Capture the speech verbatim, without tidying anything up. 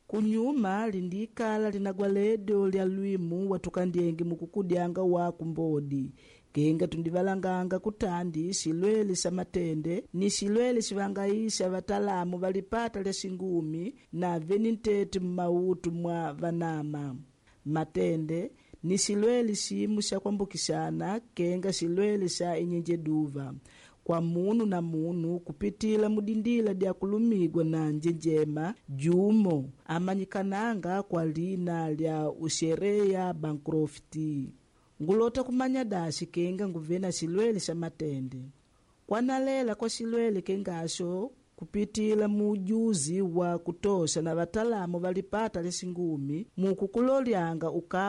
Kunyuma lindikala linagwaledo lya lwimu watukandienge mukukudyanga wa kumbodi. Kenga tundivalanganga kutandi silwele sa matende ni silwele sivangaisha vatalamu valipata lya singumi na venintete mmautu mwa vanama. Matende ni silwele simu sha kwambukishana kenga silwele sha inyenjeduva. Kwa munu na munu kupitila mudindila dia kulumigwa na njenjema jumo amanyikananga kwa lina lya ushereya Bancrofti. Ngulota kumanya dashi kenga nguvena silwele sha matende. Kwa nalela kwa silwele kengasho kupitila mujuzi wa kutosha na watalamu valipata lesingumi mukukulolyanga uka